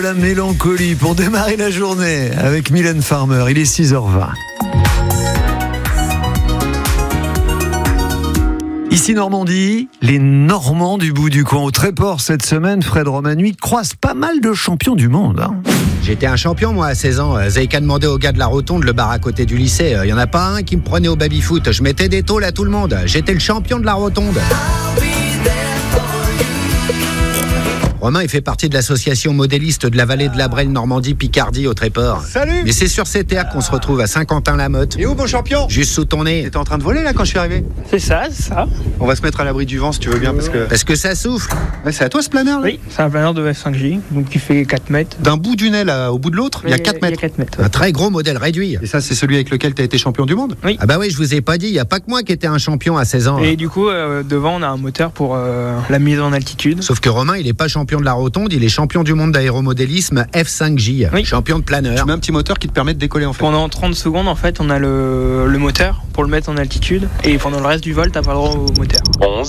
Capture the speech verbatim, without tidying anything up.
La mélancolie pour démarrer la journée avec Mylène Farmer. Il est six heures vingt. Ici Normandie, les Normands du bout du coin au Tréport cette semaine, Fred Romanuy croise pas mal de champions du monde. Hein. J'étais un champion moi à seize ans. Vous avez qu'à demander aux gars de la Rotonde, le bar à côté du lycée. Il y en a pas un qui me prenait au baby-foot. Je mettais des tôles à tout le monde. J'étais le champion de la Rotonde. Romain, il fait partie de l'association modéliste de la vallée de la Brenne, Normandie, Picardie au Tréport. Salut. Mais c'est sur ces terres qu'on se retrouve à Saint-Quentin-la-Motte. Et où, mon champion? Juste sous ton nez. T'étais en train de voler là quand je suis arrivé? C'est ça, c'est ça. On va se mettre à l'abri du vent si tu veux bien parce que... Parce que ça souffle. Ouais, c'est à toi ce planeur là? Oui, c'est un planeur de F cinq J, donc qui fait quatre mètres. D'un bout du nez là, au bout de l'autre, il y a quatre mètres. Il y a quatre mètres. Un très gros modèle réduit. Et ça, c'est celui avec lequel t'as été champion du monde? Oui. Ah bah oui, je vous ai pas dit, il y a pas que moi qui étais un champion à seize ans. Et du coup, euh, devant, on a un moteur pour euh, la mise en altitude. Sauf que Romain, il est pas champion de la Rotonde, il est champion du monde d'aéromodélisme F cinq J, Oui. champion de planeur. Tu mets un petit moteur qui te permet de décoller en fait. Pendant trente secondes, en fait, on a le, le moteur pour le mettre en altitude. Et pendant le reste du vol, t'as pas le droit au moteur. onze.